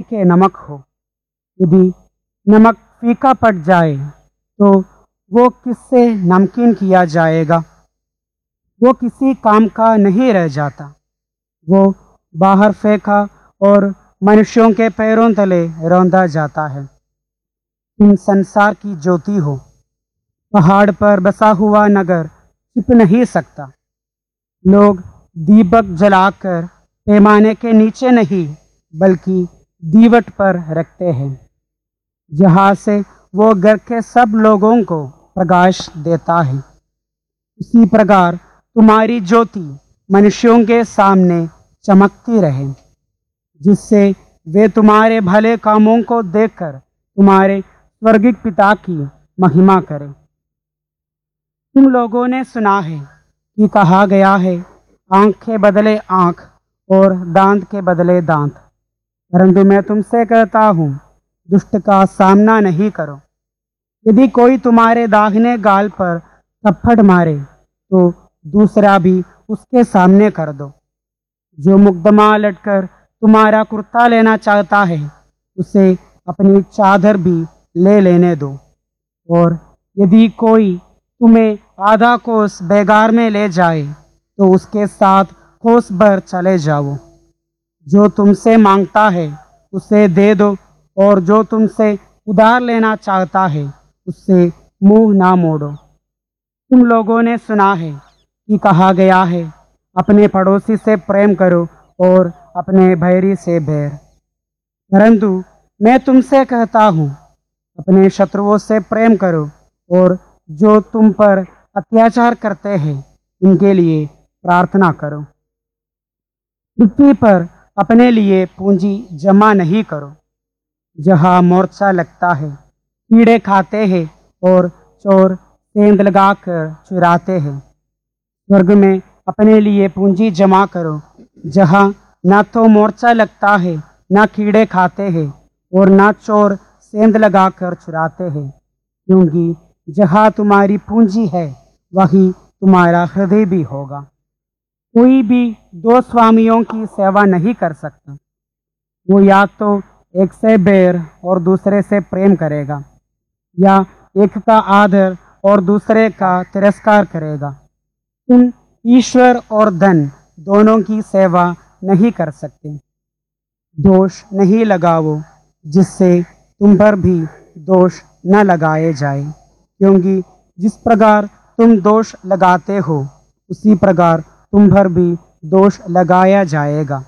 के नमक हो। यदि नमक फीका पड़ जाए तो वो किससे नमकीन किया जाएगा? वो किसी काम का नहीं रह जाता। वो बाहर फेंका और मनुष्यों के पैरों तले रौंदा जाता है। तुम संसार की ज्योति हो। पहाड़ पर बसा हुआ नगर छिप नहीं सकता। लोग दीपक जलाकर पैमाने के नीचे नहीं बल्कि दीवट पर रखते हैं, जहाँ से वो घर के सब लोगों को प्रकाश देता है। इसी प्रकार तुम्हारी ज्योति मनुष्यों के सामने चमकती रहे, जिससे वे तुम्हारे भले कामों को देखकर तुम्हारे स्वर्गिक पिता की महिमा करें। तुम लोगों ने सुना है कि कहा गया है, आंख के बदले आंख और दांत के बदले दांत। परंतु मैं तुमसे कहता हूँ, दुष्ट का सामना नहीं करो। यदि कोई तुम्हारे दाहिने गाल पर थप्पड़ मारे तो दूसरा भी उसके सामने कर दो। जो मुकदमा लटकर तुम्हारा कुर्ता लेना चाहता है, उसे अपनी चादर भी ले लेने दो। और यदि कोई तुम्हें आधा कोस बेगार में ले जाए तो उसके साथ कोस भर चले जाओ। जो तुमसे मांगता है उसे दे दो, और जो तुमसे उधार लेना चाहता है उससे मुंह ना मोड़ो। तुम लोगों ने सुना है कि कहा गया है, अपने पड़ोसी से प्रेम करो और अपने बैरी से बैर। परंतु मैं तुमसे कहता हूँ, अपने शत्रुओं से प्रेम करो और जो तुम पर अत्याचार करते हैं उनके लिए प्रार्थना करो। पृथ्वी पर अपने लिए पूंजी जमा नहीं करो, जहाँ मोर्चा लगता है, कीड़े खाते हैं और चोर सेंध लगाकर चुराते हैं। स्वर्ग में अपने लिए पूंजी जमा करो, जहाँ ना तो मोर्चा लगता है, ना कीड़े खाते हैं और ना चोर सेंध लगाकर चुराते हैं। क्योंकि जहाँ तुम्हारी पूंजी है वही तुम्हारा हृदय भी होगा। कोई भी दो स्वामियों की सेवा नहीं कर सकता। वो या तो एक से बैर और दूसरे से प्रेम करेगा, या एक का आदर और दूसरे का तिरस्कार करेगा। तुम ईश्वर और धन दोनों की सेवा नहीं कर सकते। दोष नहीं लगाओ जिससे तुम पर भी दोष न लगाए जाए, क्योंकि जिस प्रकार तुम दोष लगाते हो उसी प्रकार तुम पर भी दोष लगाया जाएगा।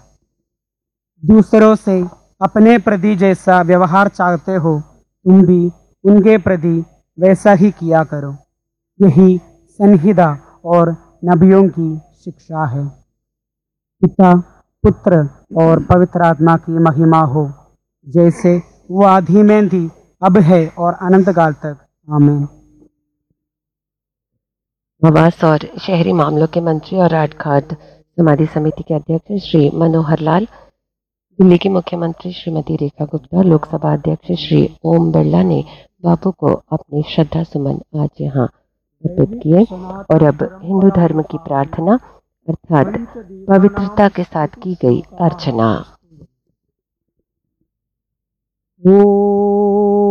दूसरों से अपने प्रति जैसा व्यवहार चाहते हो, तुम भी उनके प्रति वैसा ही किया करो। यही संहिता और नबियों की शिक्षा है। पिता, पुत्र और पवित्र आत्मा की महिमा हो, जैसे वो आदि में थी, अब है और अनंत काल तक। आमीन। आवास और शहरी मामलों के मंत्री और राजघाट समाधि समिति के अध्यक्ष श्री मनोहर लाल, दिल्ली की मुख्यमंत्री श्रीमती रेखा गुप्ता, लोकसभा अध्यक्ष श्री ओम बिरला ने बापू को अपने श्रद्धा सुमन आज यहाँ अर्पित किए। और अब हिंदू धर्म की प्रार्थना अर्थात पवित्रता के साथ की गई अर्चना। ओ